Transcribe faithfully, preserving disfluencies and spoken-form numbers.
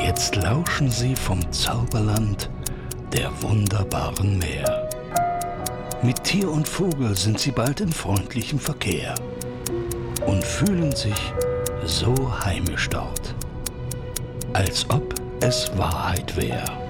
Jetzt lauschen sie vom Zauberland der wunderbaren Meer. Mit Tier und Vogel sind sie bald im freundlichen Verkehr und fühlen sich so heimisch dort, als ob es Wahrheit wär.